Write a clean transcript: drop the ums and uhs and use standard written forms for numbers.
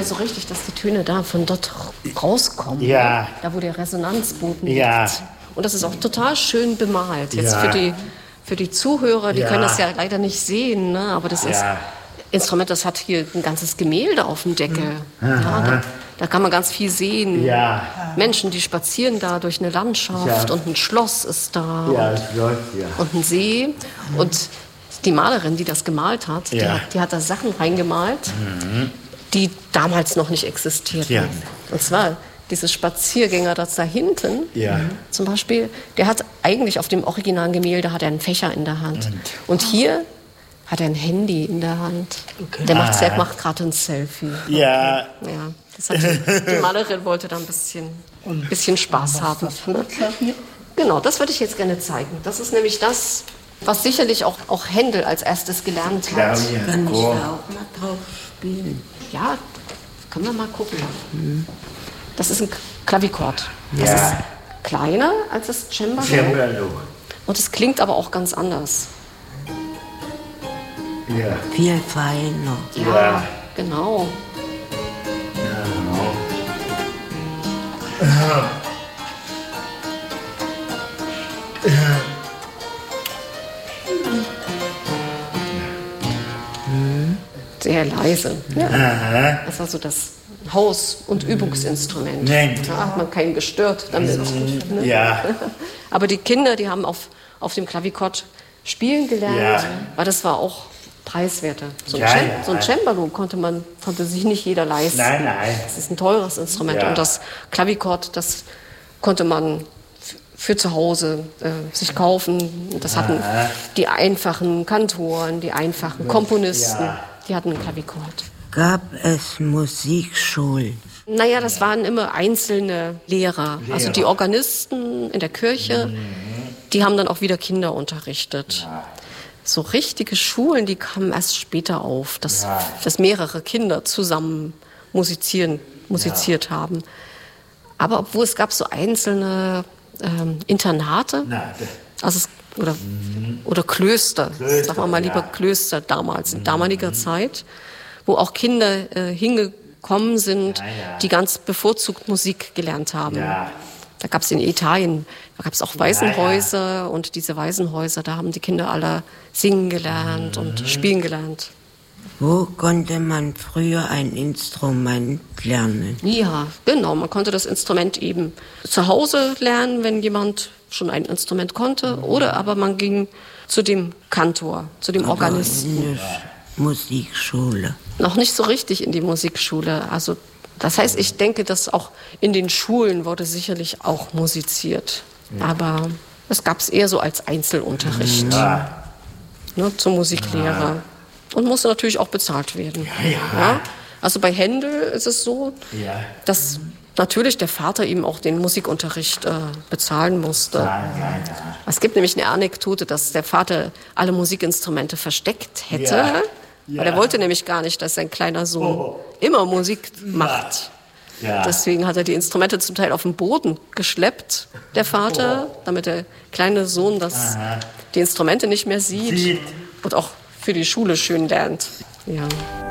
man so richtig, dass die Töne da von dort rauskommen. Ja. Da, wo der Resonanzboden Ja. liegt. Und das ist auch total schön bemalt. Jetzt für die Zuhörer, die können das ja leider nicht sehen, ne? Aber das ist Instrument, das hat hier ein ganzes Gemälde auf dem Deckel. Ja, da kann man ganz viel sehen. Ja. Menschen, die spazieren da durch eine Landschaft und ein Schloss ist da und ein See. Und die Malerin, die das gemalt hat, die hat da Sachen reingemalt, die damals noch nicht existierten. Ja. Und zwar dieses Spaziergänger da hinten, zum Beispiel, der hat eigentlich auf dem originalen Gemälde hat er einen Fächer in der Hand. Und hier hat er ein Handy in der Hand. Okay. Der macht gerade ein Selfie. Ja. Das hat die Malerin wollte da ein bisschen Spaß haben. Genau, das würde ich jetzt gerne zeigen. Das ist nämlich das, was sicherlich auch Händel als erstes gelernt hat. Kann ich da auch mal drauf spielen? Ja, können wir mal gucken. Das ist ein Klavichord. Das ist kleiner als das Cembalo. Und es klingt aber auch ganz anders. Ja. Viel feiner. Ja, genau. Sehr leise. Ja. Das war so das Haus- und Übungsinstrument. Da hat man keinen gestört damit. Ne? Ja. Aber die Kinder, die haben auf dem Klavichord spielen gelernt, weil das war auch preiswerter. So ein Cembalo konnte sich nicht jeder leisten. Nein. Das ist ein teures Instrument. Und das Klavichord, das konnte man für zu Hause sich kaufen. Das hatten die einfachen Kantoren, die einfachen Komponisten, die hatten ein Klavichord. Gab es Musikschulen? Naja, das waren immer einzelne Lehrer. Also die Organisten in der Kirche, die haben dann auch wieder Kinder unterrichtet. So richtige Schulen, die kamen erst später auf, dass mehrere Kinder zusammen musiziert haben. Aber obwohl es gab so einzelne Internate, also oder Klöster, sagen wir mal lieber Klöster damals, in damaliger Zeit, wo auch Kinder hingekommen sind, die ganz bevorzugt Musik gelernt haben. Da gab es in Italien, da gab es auch Waisenhäuser und diese Waisenhäuser, da haben die Kinder alle singen gelernt und spielen gelernt. Wo konnte man früher ein Instrument lernen? Ja, genau, man konnte das Instrument eben zu Hause lernen, wenn jemand schon ein Instrument konnte, oder aber man ging zu dem Kantor, zu dem Organisten. In der Musikschule? Noch nicht so richtig in die Musikschule, also das heißt, ich denke, dass auch in den Schulen wurde sicherlich auch musiziert. Aber es gab es eher so als Einzelunterricht, ne, zur Musiklehre. Und musste natürlich auch bezahlt werden. Ja? Also bei Händel ist es so, dass natürlich der Vater ihm auch den Musikunterricht bezahlen musste. Es gibt nämlich eine Anekdote, dass der Vater alle Musikinstrumente versteckt hätte. Weil er wollte nämlich gar nicht, dass sein kleiner Sohn immer Musik macht. Deswegen hat er die Instrumente zum Teil auf den Boden geschleppt, der Vater, damit der kleine Sohn die Instrumente nicht mehr sieht und auch für die Schule schön lernt. Ja.